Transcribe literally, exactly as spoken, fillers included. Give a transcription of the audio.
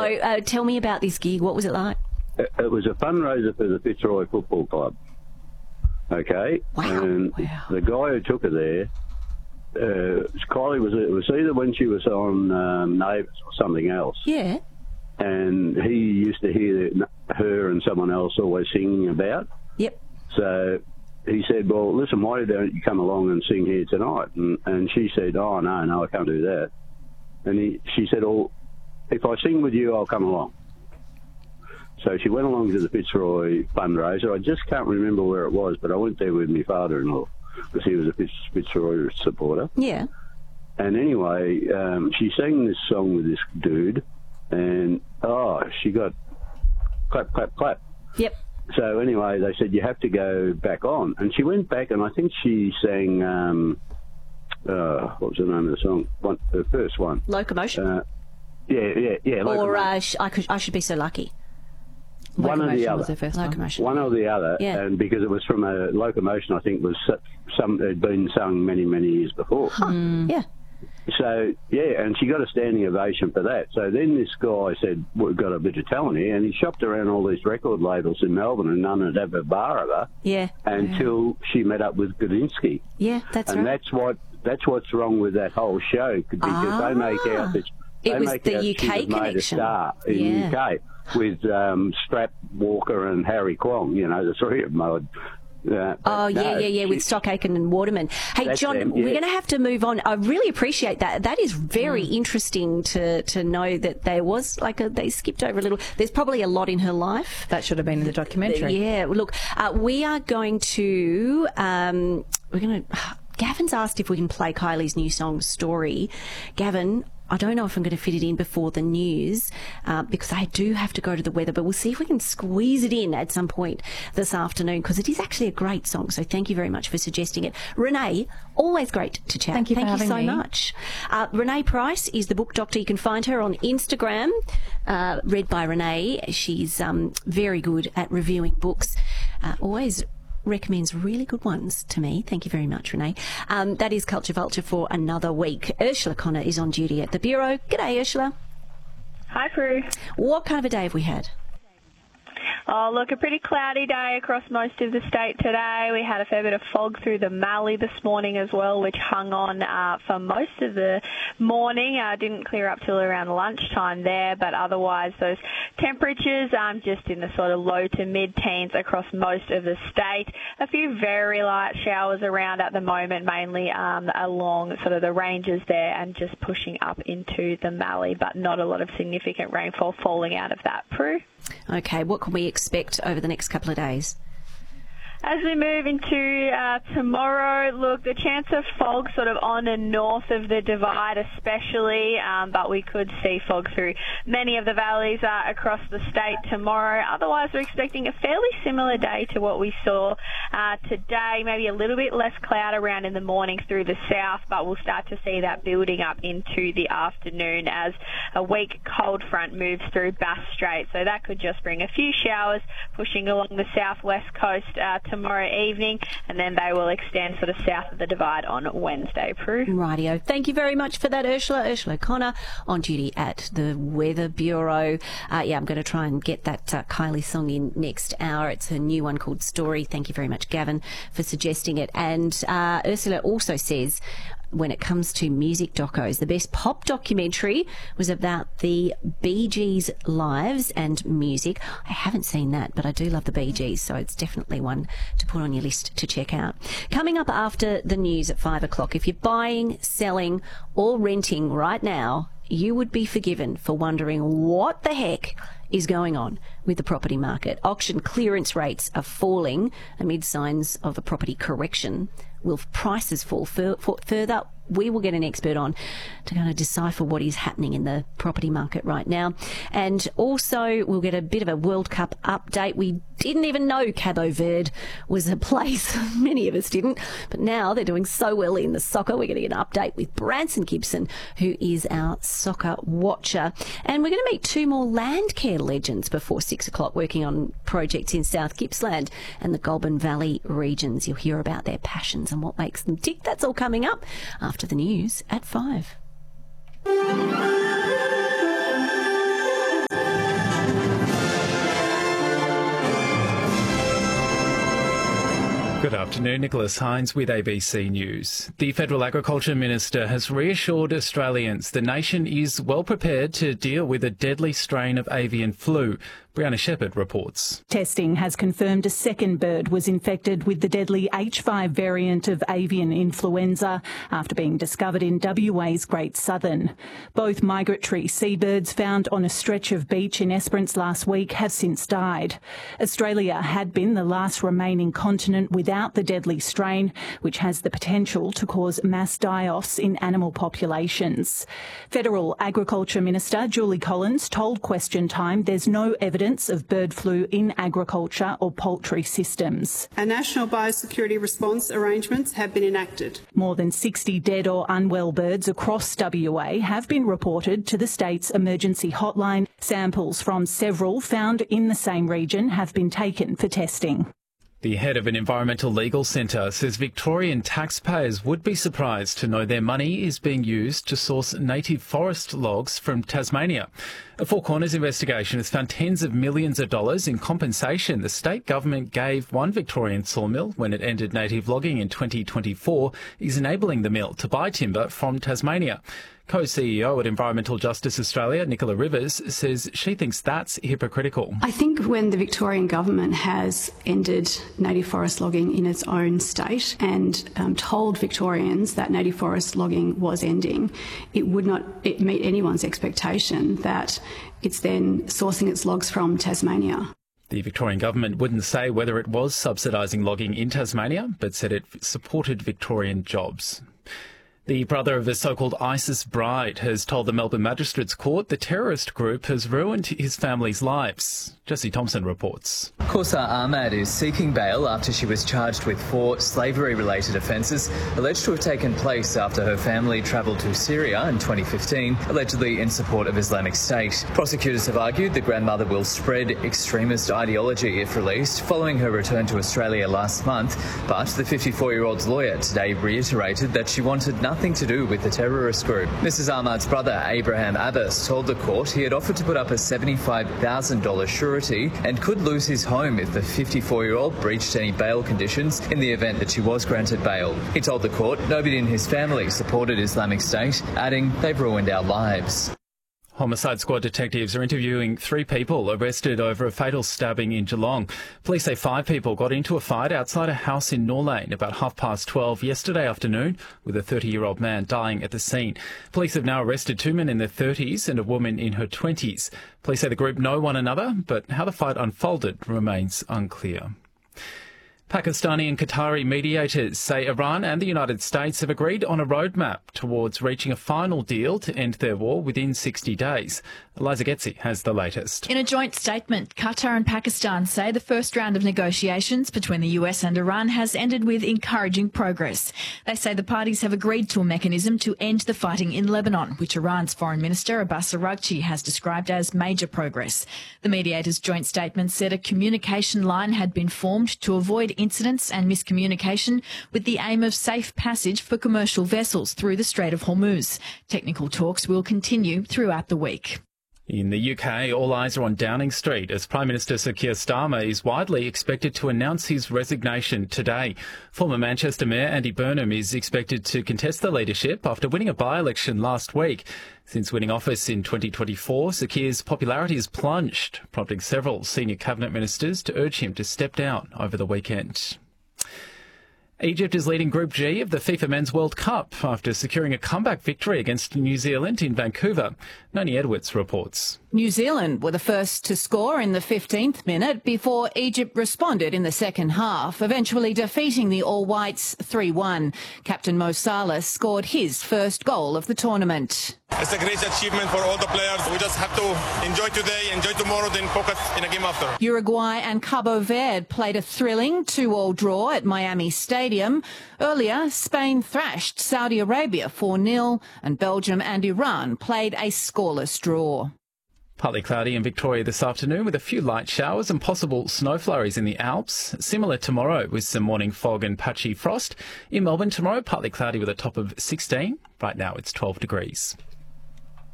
So uh, tell me about this gig. What was it like? It, it was a fundraiser for the Fitzroy Football Club. Okay? Wow. And wow. the guy who took her there, uh, Kylie, was, it was either when she was on um, Neighbours or something else. Yeah. And he used to hear her and someone else always singing about. Yep. So he said, well, listen, why don't you come along and sing here tonight? And, and she said, oh, no, no, I can't do that. And he, she said, oh, if I sing with you, I'll come along. So she went along to the Fitzroy fundraiser. I just can't remember where it was, but I went there with my father-in-law because he was a Fitz, Fitzroy supporter. Yeah. And anyway, um, she sang this song with this dude, and, oh, she got clap, clap, clap. Yep. So anyway, they said, you have to go back on. And she went back, and I think she sang, um, uh, what was the name of the song? One, the first one. Locomotion. Uh, yeah, yeah, yeah. Or uh, sh- I, could, I Should Be So Lucky. One or the other. Was their first Locomotion. One or the other. Yeah. And because it was from a Locomotion, I think was some had been sung many, many years before. Huh. Mm. Yeah. So, yeah, and she got a standing ovation for that. So then this guy said, we've got a bit of talent here, and he shopped around all these record labels in Melbourne, and none had ever bar of her Yeah. until yeah. she met up with Gudinski. Yeah, that's and right. And that's what that's what's wrong with that whole show, because ah, they make out that it they was make the out U K she was connection. made a star in yeah. the U K with um, Strap Walker and Harry Kwong. You know, the three of them. Would, Uh, oh, yeah, no, yeah, yeah, with Stock Aitken and Waterman. Hey, John, them, yeah. we're going to have to move on. I really appreciate that. That is very mm. interesting to, to know that there was, like, a, they skipped over a little. There's probably a lot in her life. That should have been in the documentary. Yeah, look, uh, we are going to, um, we're going to, Gavin's asked if we can play Kylie's new song, Story. Gavin, I don't know if I'm going to fit it in before the news uh, because I do have to go to the weather, but we'll see if we can squeeze it in at some point this afternoon because it is actually a great song. So thank you very much for suggesting it. Renee, always great to chat. Thank you thank for you having so me. much. Uh, Renee Price is the book doctor. You can find her on Instagram, uh, read by Renee. She's um, very good at reviewing books. Uh, always recommends really good ones to me. Thank you very much, Renee. Um, that is Culture Vulture for another week. Ursula Connor is on duty at the Bureau. G'day, Ursula. Hi, Prue. What kind of a day have we had? Oh, look, a pretty cloudy day across most of the state today. We had a fair bit of fog through the Mallee this morning as well, which hung on uh, for most of the morning. Uh, didn't clear up till around lunchtime there, but otherwise those temperatures um, just in the sort of low to mid-teens across most of the state. A few very light showers around at the moment, mainly um, along sort of the ranges there and just pushing up into the Mallee, but not a lot of significant rainfall falling out of that, Prue. Okay, what can we expect over the next couple of days? As we move into uh, tomorrow, look, the chance of fog sort of on and north of the divide especially, um, but we could see fog through many of the valleys uh, across the state tomorrow. Otherwise, we're expecting a fairly similar day to what we saw uh, today, maybe a little bit less cloud around in the morning through the south, but we'll start to see that building up into the afternoon as a weak cold front moves through Bass Strait. So that could just bring a few showers pushing along the southwest coast uh, tomorrow evening, and then they will extend sort of south of the divide on Wednesday, Prue. Rightio. Thank you very much for that, Ursula. Ursula Connor on duty at the Weather Bureau. Uh, yeah, I'm going to try and get that uh, Kylie song in next hour. It's her new one called Story. Thank you very much, Gavin, for suggesting it. And uh, Ursula also says, when it comes to music docos, the best pop documentary was about the Bee Gees' lives and music. I haven't seen that, but I do love the Bee Gees, so it's definitely one to put on your list to check out. Coming up after the news at five o'clock, if you're buying, selling or renting right now, you would be forgiven for wondering what the heck is going on with the property market. Auction clearance rates are falling amid signs of a property correction. Will prices fall fur- for further? We will get an expert on to kind of decipher what is happening in the property market right now. And also we'll get a bit of a World Cup update. We didn't even know Cabo Verde was a place. Many of us didn't. But now they're doing so well in the soccer. We're going to get an update with Branson Gibson, who is our soccer watcher. And we're going to meet two more land care legends before six o'clock working on projects in South Gippsland and the Goulburn Valley regions. You'll hear about their passions and what makes them tick. That's all coming up after the news at five. Good afternoon, Nicholas Hines with A B C News. The Federal Agriculture Minister has reassured Australians the nation is well prepared to deal with a deadly strain of avian flu. Brianna Shepherd reports. Testing has confirmed a second bird was infected with the deadly H five variant of avian influenza after being discovered in W A's Great Southern. Both migratory seabirds found on a stretch of beach in Esperance last week have since died. Australia had been the last remaining continent without the deadly strain, which has the potential to cause mass die-offs in animal populations. Federal Agriculture Minister Julie Collins told Question Time there's no evidence of bird flu in agriculture or poultry systems. Our national biosecurity response arrangements have been enacted. More than sixty dead or unwell birds across W A have been reported to the state's emergency hotline. Samples from several found in the same region have been taken for testing. The head of an environmental legal centre says Victorian taxpayers would be surprised to know their money is being used to source native forest logs from Tasmania. A Four Corners investigation has found tens of millions of dollars in compensation the state government gave one Victorian sawmill when it ended native logging in twenty twenty-four, is enabling the mill to buy timber from Tasmania. Co-C E O at Environmental Justice Australia, Nicola Rivers, says she thinks that's hypocritical. I think when the Victorian government has ended native forest logging in its own state and um, told Victorians that native forest logging was ending, it would not it meet anyone's expectation that it's then sourcing its logs from Tasmania. The Victorian government wouldn't say whether it was subsidising logging in Tasmania, but said it supported Victorian jobs. The brother of a so-called ISIS bride has told the Melbourne Magistrates Court the terrorist group has ruined his family's lives. Jesse Thompson reports. Kaursar Ahmad is seeking bail after she was charged with four slavery-related offences alleged to have taken place after her family travelled to Syria in twenty fifteen, allegedly in support of Islamic State. Prosecutors have argued the grandmother will spread extremist ideology if released following her return to Australia last month, but the fifty-four-year-old's lawyer today reiterated that she wanted nothing Nothing to do with the terrorist group. Missus Ahmad's brother, Abraham Abbas, told the court he had offered to put up a seventy-five thousand dollars surety and could lose his home if the fifty-four-year-old breached any bail conditions in the event that she was granted bail. He told the court nobody in his family supported Islamic State, adding, "They've ruined our lives." Homicide Squad detectives are interviewing three people arrested over a fatal stabbing in Geelong. Police say five people got into a fight outside a house in Norlane about half past twelve yesterday afternoon, with a thirty-year-old man dying at the scene. Police have now arrested two men in their thirties and a woman in her twenties. Police say the group know one another, but how the fight unfolded remains unclear. Pakistani and Qatari mediators say Iran and the United States have agreed on a roadmap towards reaching a final deal to end their war within sixty days. Eliza Getzi has the latest. In a joint statement, Qatar and Pakistan say the first round of negotiations between the U S and Iran has ended with encouraging progress. They say the parties have agreed to a mechanism to end the fighting in Lebanon, which Iran's Foreign Minister Abbas Araghchi has described as major progress. The mediators' joint statement said a communication line had been formed to avoid incidents and miscommunication with the aim of safe passage for commercial vessels through the Strait of Hormuz. Technical talks will continue throughout the week. In the U K, all eyes are on Downing Street as Prime Minister Sir Keir Starmer is widely expected to announce his resignation today. Former Manchester Mayor Andy Burnham is expected to contest the leadership after winning a by-election last week. Since winning office in twenty twenty-four, Sir Keir's popularity has plunged, prompting several senior cabinet ministers to urge him to step down over the weekend. Egypt is leading Group G of the FIFA Men's World Cup after securing a comeback victory against New Zealand in Vancouver. Noni Edwards reports. New Zealand were the first to score in the fifteenth minute before Egypt responded in the second half, eventually defeating the All Whites three one. Captain Mo Salah scored his first goal of the tournament. It's a great achievement for all the players. We just have to enjoy today, enjoy tomorrow, then focus in a game after. Uruguay and Cabo Verde played a thrilling two all draw at Miami Stadium. Earlier, Spain thrashed Saudi Arabia four nil and Belgium and Iran played a scoreless draw. Partly cloudy in Victoria this afternoon with a few light showers and possible snow flurries in the Alps. Similar tomorrow with some morning fog and patchy frost. In Melbourne tomorrow, partly cloudy with a top of sixteen. Right now it's twelve degrees.